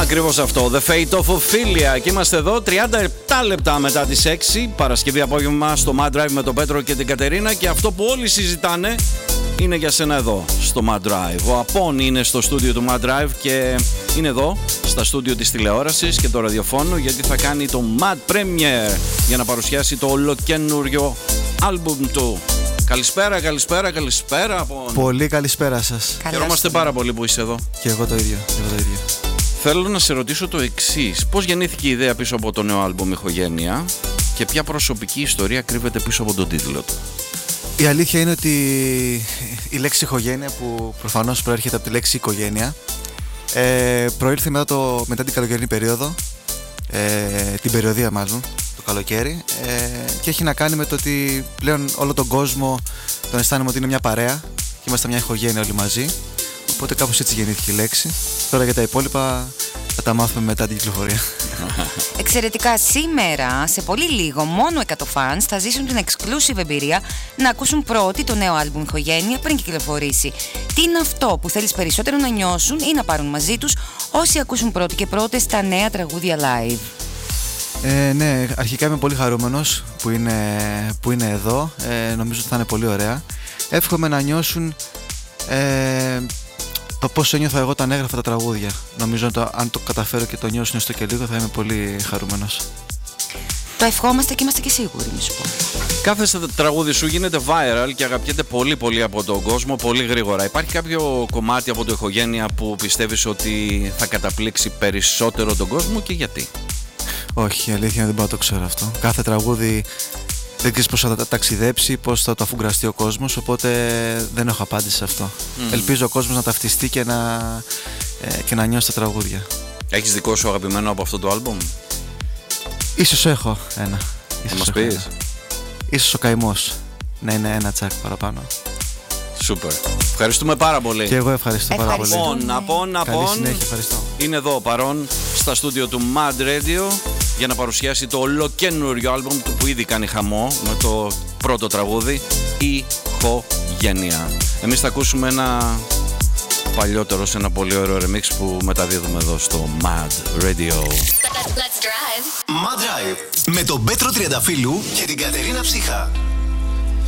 Ακριβώς αυτό, The Fate of Ophelia. Και είμαστε εδώ 37 λεπτά μετά τις 6, Παρασκευή απόγευμα στο Mad Drive με τον Πέτρο και την Κατερίνα. Και αυτό που όλοι συζητάνε είναι για σένα εδώ στο Mad Drive. Ο Απών είναι στο στούντιο του Mad Drive και είναι εδώ στα στούντιο της τηλεόρασης και το ραδιοφώνου, γιατί θα κάνει το Mad Premiere για να παρουσιάσει το ολοκένουργιο άλμπουμ του. Καλησπέρα, καλησπέρα, καλησπέρα. Πολύ καλησπέρα σας. Χαιρόμαστε πάρα πολύ που είσαι εδώ. Και εγώ το ίδιο. Θέλω να σε ρωτήσω το εξής. Πώς γεννήθηκε η ιδέα πίσω από το νέο άλμπουμ Ηχογένεια και ποια προσωπική ιστορία κρύβεται πίσω από τον τίτλο του? Η αλήθεια είναι ότι η λέξη Ηχογένεια, που προφανώς προέρχεται από τη λέξη οικογένεια, προήλθε μετά την καλοκαιρινή περίοδο, την περιοδία μάλλον, το καλοκαίρι, και έχει να κάνει με το ότι πλέον όλο τον κόσμο τον αισθάνομαι ότι είναι μια παρέα και είμαστε μια οικογένεια όλοι μαζί. Οπότε κάπως έτσι γεννήθηκε η λέξη. Τώρα για τα υπόλοιπα θα τα μάθουμε μετά την κυκλοφορία. Εξαιρετικά, σήμερα, σε πολύ λίγο, μόνο 100 fans θα ζήσουν την exclusive εμπειρία να ακούσουν πρώτοι το νέο άλμπουμ Ηχογένεια πριν κυκλοφορήσει. Τι είναι αυτό που θέλεις περισσότερο να νιώσουν ή να πάρουν μαζί τους όσοι ακούσουν πρώτοι και πρώτες τα νέα τραγούδια live? Ναι, αρχικά είμαι πολύ χαρούμενος που είναι εδώ. Νομίζω ότι θα είναι πολύ ωραία. Εύχομαι να νιώσουν το πώς ένιωθα εγώ όταν έγραφα τα τραγούδια. Νομίζω ότι αν το καταφέρω και το νιώσουν έστω και λίγο, θα είμαι πολύ χαρούμενος. Το ευχόμαστε και είμαστε και σίγουροι, μη σου πω. Κάθε τραγούδι σου γίνεται viral και αγαπιέται πολύ πολύ από τον κόσμο πολύ γρήγορα. Υπάρχει κάποιο κομμάτι από το Ηχογένεια που πιστεύεις ότι θα καταπλήξει περισσότερο τον κόσμο και γιατί? Όχι, η αλήθεια είναι δεν μπορώ να το ξέρω αυτό. Κάθε τραγούδι δεν ξέρεις πώς θα τα ταξιδέψει, πώς θα το αφουγκραστεί ο κόσμος, οπότε δεν έχω απάντηση σε αυτό. Ελπίζω ο κόσμος να ταυτιστεί και να νιώσει τα τραγούδια. Έχεις δικό σου αγαπημένο από αυτό το άλμπουμ? Ίσως έχω ένα. Θα μας πεις? Ίσως ο Καημός να είναι ένα τσακ παραπάνω. Σούπερ. Ευχαριστούμε πάρα πολύ. Και εγώ ευχαριστώ πάρα πολύ. Καλή συνέχεια, ευχαριστώ. Είναι εδώ παρόν στα στούντιο του Mad Radio για να παρουσιάσει το ολοκένουργιο άλμπουμ του που ήδη κάνει χαμό με το πρώτο τραγούδι, Ηχογένεια. Εμείς θα ακούσουμε ένα παλιότερο σε ένα πολύ ωραίο remix που μεταδίδουμε εδώ στο Mad Radio. Let's drive. Mad Drive με τον Πέτρο Τριανταφύλου και την Κατερίνα Ψυχά.